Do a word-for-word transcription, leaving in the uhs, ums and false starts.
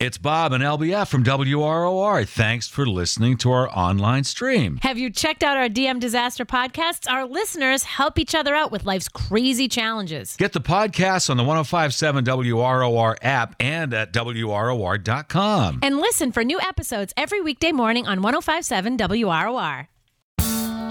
It's Bob and L B F from W R O R. Thanks for listening to our online stream. Have you checked out our D M Disaster podcasts? Our listeners help each other out with life's crazy challenges. Get the podcasts on the one oh five point seven W R O R app and at W R O R dot com. And listen for new episodes every weekday morning on one oh five point seven W R O R.